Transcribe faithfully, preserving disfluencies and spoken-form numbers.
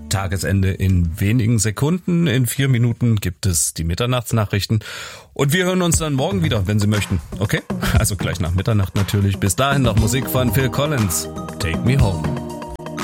Tagesende in wenigen Sekunden. In vier Minuten gibt es die Mitternachtsnachrichten. Und wir hören uns dann morgen wieder, wenn Sie möchten. Okay? Also gleich nach Mitternacht natürlich. Bis dahin noch Musik von Phil Collins. Take Me Home.